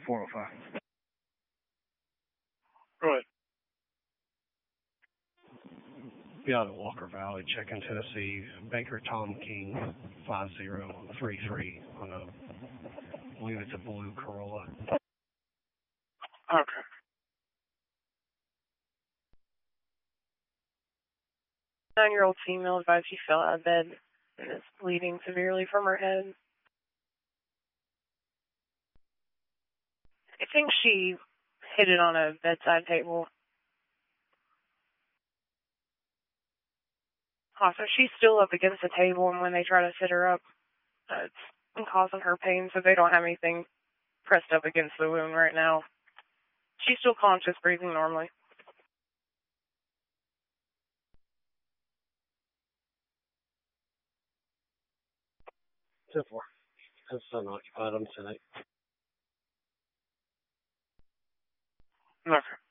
405. Go ahead. Be out of Walker Valley, checking Tennessee. Baker Tom King, 5033 on a, I believe it's a blue Corolla. Okay. Nine-year-old female advised she fell out of bed and is bleeding severely from her head. I think she hit it on a bedside table. Also, she's still up against the table, and when they try to sit her up, it's causing her pain, so they don't have anything pressed up against the wound right now. She's still conscious, breathing normally. 10-4. That's unoccupied on tonight. Okay.